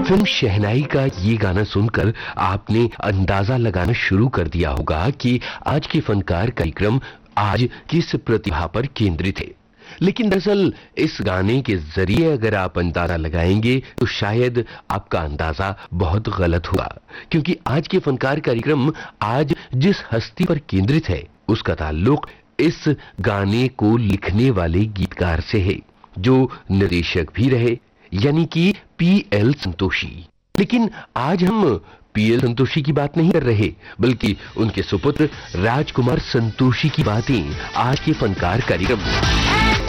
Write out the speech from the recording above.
Film शहनाई का ये गाना सुनकर आपने अंदाजा लगाना शुरू कर दिया होगा कि आज के फनकार कार्यक्रम आज किस प्रतिभा पर केंद्रित है। लेकिन दरअसल इस गाने के जरिए अगर आप अंदाजा लगाएंगे तो शायद आपका अंदाजा बहुत गलत हुआ, क्योंकि आज के फनकार कार्यक्रम आज जिस हस्ती पर केंद्रित है उसका ताल्लुक इस गाने को लिखने वाले गीतकार से है, जो निर्देशक भी रहे, यानी कि पीएल संतोषी। लेकिन आज हम पीएल संतोषी की बात नहीं कर रहे, बल्कि उनके सुपुत्र राजकुमार संतोषी की बातें आज के फनकार कार्यक्रम में।